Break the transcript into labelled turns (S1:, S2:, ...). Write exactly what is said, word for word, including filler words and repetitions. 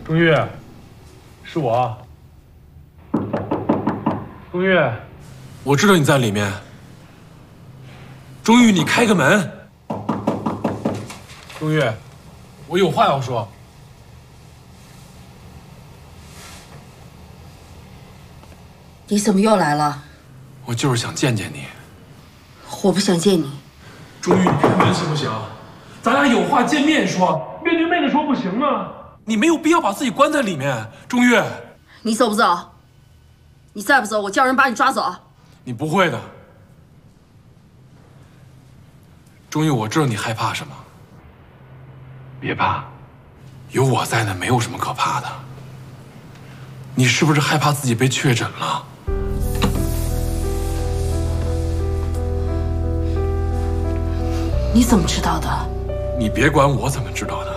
S1: 钟玉，是我。钟玉，
S2: 我知道你在里面。钟玉，你开个门。
S1: 钟玉，我有话要说。
S3: 你怎么又来了？
S2: 我就是想见见你。
S3: 我不想见你。
S1: 钟玉，你开门行不行？咱俩有话见面说，面对面的说不行啊。
S2: 你没有必要把自己关在里面，钟玉。
S3: 你走不走？你再不走，我叫人把你抓走。
S2: 你不会的，钟玉，我知道你害怕什么。别怕，有我在呢，没有什么可怕的。你是不是害怕自己被确诊了？
S3: 你怎么知道的？
S2: 你别管我怎么知道的。